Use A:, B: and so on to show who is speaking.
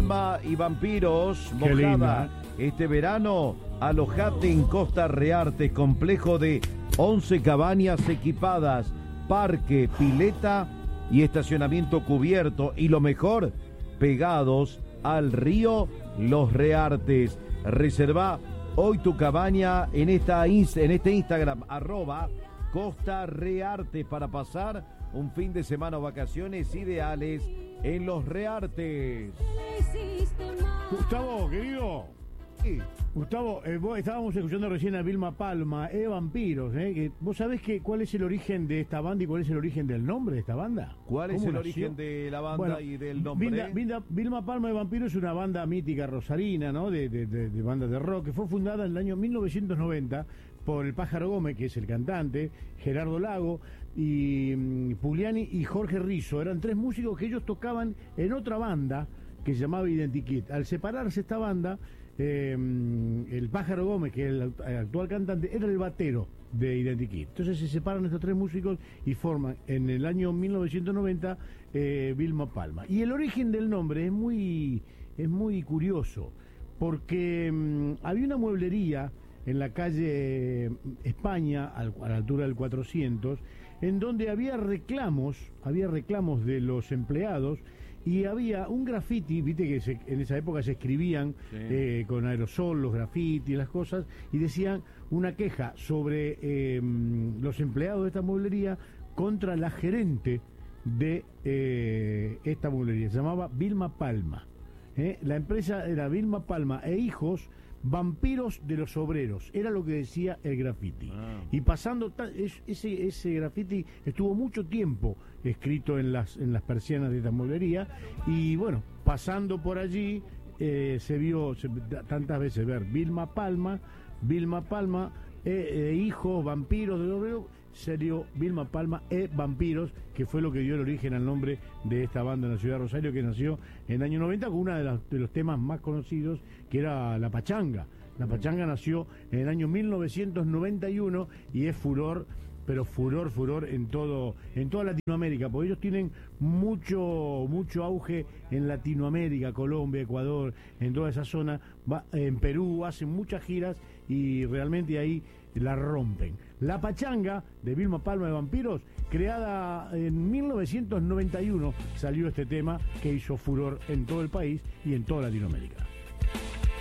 A: Palma y Vampiros,
B: Qué
A: mojada
B: linda.
A: este verano. Alojate en Costa Rearte, complejo de 11 cabañas equipadas, parque, pileta y estacionamiento cubierto. Y lo mejor, pegados al río Los Reartes. Reserva hoy tu cabaña en este Instagram, @Costa Rearte, para pasar un fin de semana o vacaciones ideales en Los Reartes.
B: Gustavo, querido.
A: Sí.
B: Gustavo, estábamos escuchando recién a Vilma Palma, Vampiros, ¿Vos sabés cuál es el origen de esta banda y cuál es el origen del nombre de esta banda?
A: ¿Cuál es
B: ¿Cómo
A: el
B: nació?
A: origen de la banda
B: Bueno,
A: y del nombre?
B: Vilma Palma y Vampiros es una banda mítica rosarina, ¿no? De bandas de rock, que fue fundada en el año 1990 por el Pájaro Gómez, que es el cantante, Gerardo Lago, y Pugliani y Jorge Rizzo. Eran tres músicos que ellos tocaban en otra banda que se llamaba Identikit. Al separarse esta banda, el Pájaro Gómez, que es el actual cantante, era el batero de Identikit. Entonces se separan estos tres músicos y forman en el año 1990 Vilma Palma. Y el origen del nombre es muy curioso, porque había una mueblería en la calle España, a la altura del 400, en donde había reclamos de los empleados, y había un graffiti, viste que en esa época se escribían con aerosol los grafitis, las cosas, y decían una queja sobre los empleados de esta mueblería contra la gerente de esta mueblería. Se llamaba Vilma Palma. La empresa era Vilma Palma e Hijos, Vampiros de los Obreros, era lo que decía el graffiti. Y pasando ese graffiti estuvo mucho tiempo escrito en las persianas de esta mueblería, y bueno, pasando por allí se vio tantas veces ver Vilma Palma, Hijos, Vampiros de los Obreros, salió Vilma Palma Vampiros, que fue lo que dio el origen al nombre de esta banda en la ciudad de Rosario, que nació en el año 90 con uno de los temas más conocidos, que era La Pachanga. La Pachanga nació en el año 1991 y es furor, pero furor en toda Latinoamérica, porque ellos tienen mucho auge en Latinoamérica, Colombia, Ecuador, en toda esa zona, en Perú, hacen muchas giras y realmente ahí la rompen. La Pachanga de Vilma Palma de Vampiros, creada en 1991, salió este tema que hizo furor en todo el país y en toda Latinoamérica.